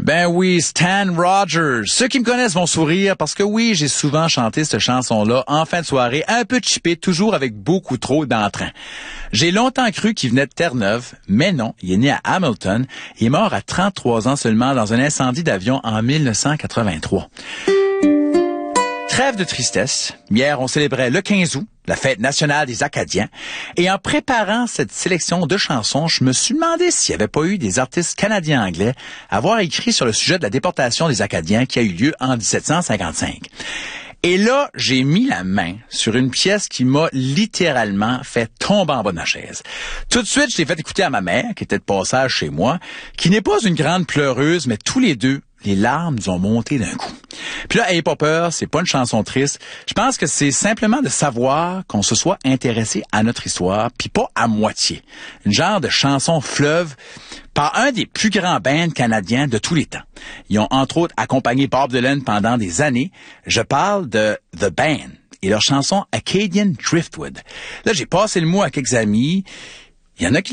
Ben oui, Stan Rogers. Ceux qui me connaissent vont sourire parce que oui, j'ai souvent chanté cette chanson-là en fin de soirée, un peu chippée, toujours avec beaucoup trop d'entrain. J'ai longtemps cru qu'il venait de Terre-Neuve, mais non, il est né à Hamilton et est mort à 33 ans seulement dans un incendie d'avion en 1983. Trêve de tristesse. Hier, on célébrait le 15 août, la fête nationale des Acadiens. Et en préparant cette sélection de chansons, je me suis demandé s'il n'y avait pas eu des artistes canadiens-anglais à avoir écrit sur le sujet de la déportation des Acadiens qui a eu lieu en 1755. Et là, j'ai mis la main sur une pièce qui m'a littéralement fait tomber en bas de ma chaise. Tout de suite, je l'ai fait écouter à ma mère, qui était de passage chez moi, qui n'est pas une grande pleureuse, mais tous les deux, les larmes nous ont monté d'un coup. Puis là, ayez pas peur, c'est pas une chanson triste. Je pense que c'est simplement de savoir qu'on se soit intéressé à notre histoire, puis pas à moitié. Une genre de chanson fleuve par un des plus grands bands canadiens de tous les temps. Ils ont entre autres accompagné Bob Dylan pendant des années. Je parle de The Band et leur chanson Acadian Driftwood. Là, j'ai passé le mot à quelques amis. Il y en a qui